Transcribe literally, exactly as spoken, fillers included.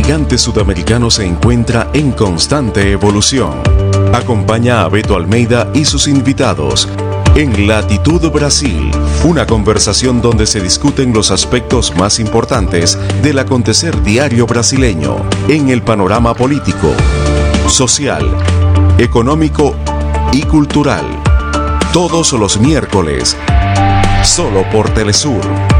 gigante sudamericano se encuentra en constante evolución. Acompaña a Beto Almeida y sus invitados en Latitud Brasil, una conversación donde se discuten los aspectos más importantes del acontecer diario brasileño en el panorama político, social, económico y cultural. Todos los miércoles, solo por Telesur.